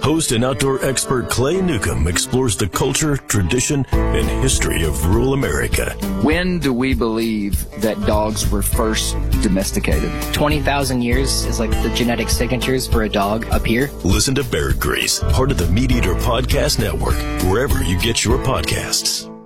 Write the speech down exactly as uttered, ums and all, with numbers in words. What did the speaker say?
Host and outdoor expert Clay Newcomb explores the culture, tradition, and history of rural America. When do we believe that dogs were first domesticated? twenty thousand years is like the genetic signatures for a dog up here. Listen to Bear Grease, part of the Meat Eater Podcast Network, wherever you get your podcasts.